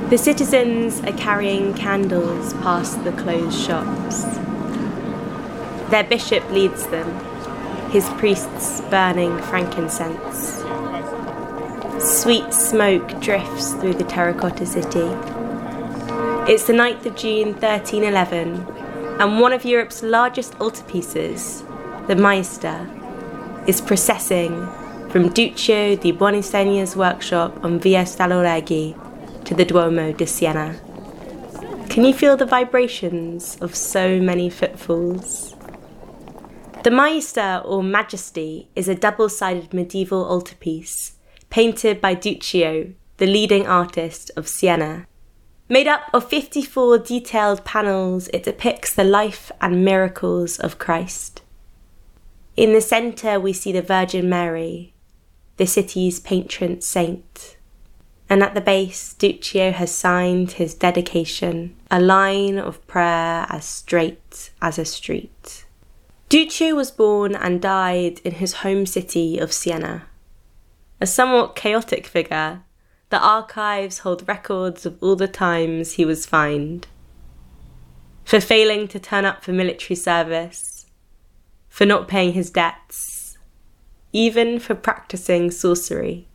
The citizens are carrying candles past the closed shops. Their bishop leads them, his priests burning frankincense. Sweet smoke drifts through the terracotta city. It's the 9th of June 1311, and one of Europe's largest altarpieces, the Maister, is processing from Duccio di Buonisegna's workshop on Via Staloreghi to the Duomo di Siena. Can you feel the vibrations of so many footfalls? The Maister, or Majesty, is a double-sided medieval altarpiece painted by Duccio, the leading artist of Siena. Made up of 54 detailed panels, it depicts the life and miracles of Christ. In the centre we see the Virgin Mary, the city's patron saint. And at the base, Duccio has signed his dedication, a line of prayer as straight as a street. Duccio was born and died in his home city of Siena. A somewhat chaotic figure, the archives hold records of all the times he was fined. For failing to turn up for military service, for not paying his debts, even for practicing sorcery.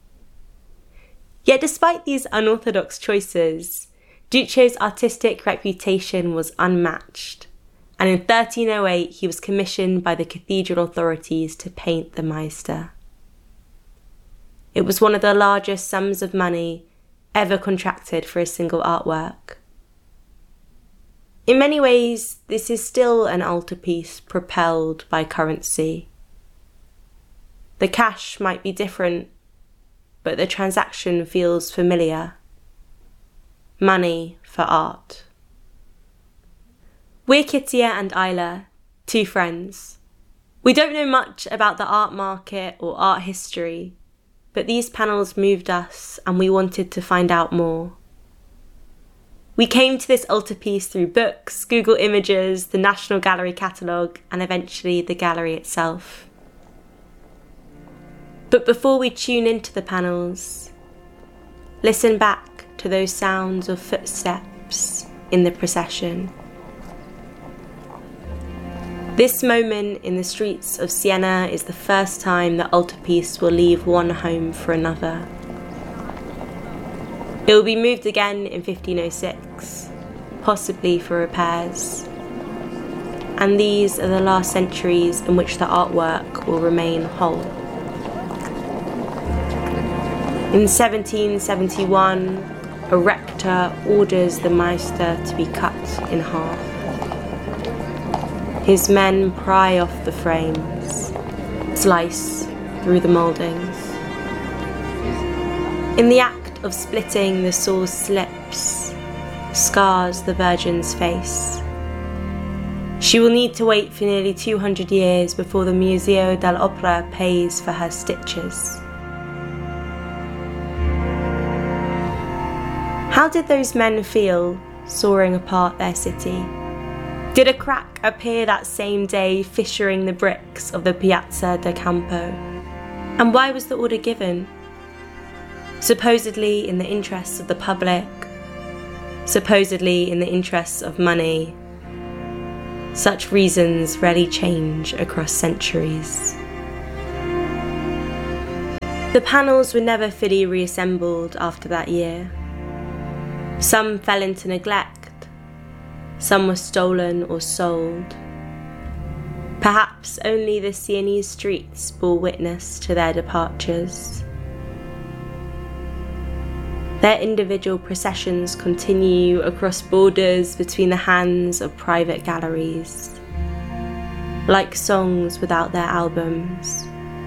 Yet despite these unorthodox choices, Duccio's artistic reputation was unmatched, and in 1308 he was commissioned by the cathedral authorities to paint the Maister. It was one of the largest sums of money ever contracted for a single artwork. In many ways, this is still an altarpiece propelled by currency. The cash might be different, but the transaction feels familiar. Money for art. We're Kittia and Isla, two friends. We don't know much about the art market or art history, but these panels moved us and we wanted to find out more. We came to this altarpiece through books, Google Images, the National Gallery catalogue, and eventually the gallery itself. But before we tune into the panels, listen back to those sounds of footsteps in the procession. This moment in the streets of Siena is the first time the altarpiece will leave one home for another. It will be moved again in 1506, possibly for repairs. And these are the last centuries in which the artwork will remain whole. In 1771, a rector orders the Maister to be cut in half. His men pry off the frames, slice through the mouldings. In the act of splitting, the saw slips, scars the Virgin's face. She will need to wait for nearly 200 years before the Museo dell'Opera pays for her stitches. How did those men feel sawing apart their city? Did a crack appear that same day fissuring the bricks of the Piazza del Campo? And why was the order given? Supposedly in the interests of the public, supposedly in the interests of money. Such reasons rarely change across centuries. The panels were never fully reassembled after that year. Some fell into neglect, some were stolen or sold. Perhaps only the Sienese streets bore witness to their departures. Their individual processions continue across borders between the hands of private galleries, like songs without their albums,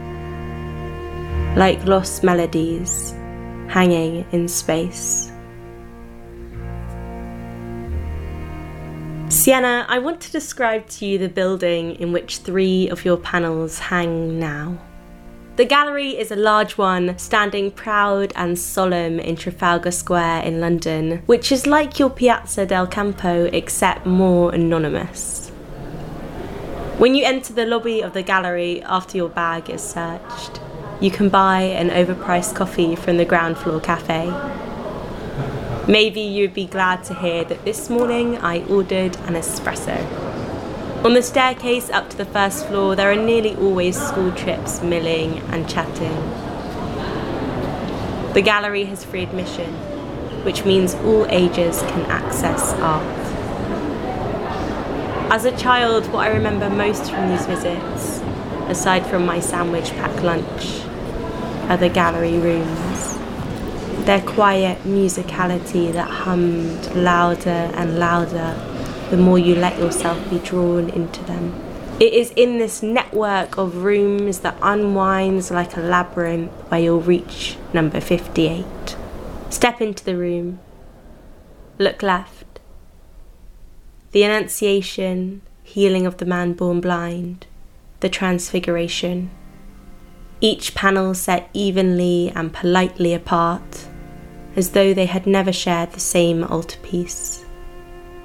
like lost melodies hanging in space. Siena, I want to describe to you the building in which 3 of your panels hang now. The gallery is a large one, standing proud and solemn in Trafalgar Square in London, which is like your Piazza del Campo except more anonymous. When you enter the lobby of the gallery after your bag is searched, you can buy an overpriced coffee from the ground floor cafe. Maybe you'd be glad to hear that this morning I ordered an espresso. On the staircase up to the first floor, there are nearly always school trips milling and chatting. The gallery has free admission, which means all ages can access art. As a child, what I remember most from these visits, aside from my sandwich pack lunch, are the gallery rooms. Their quiet musicality that hummed louder and louder the more you let yourself be drawn into them. It is in this network of rooms that unwinds like a labyrinth where you'll reach number 58. Step into the room. Look left. The Annunciation, healing of the man born blind, the Transfiguration. Each panel set evenly and politely apart, as though they had never shared the same altarpiece.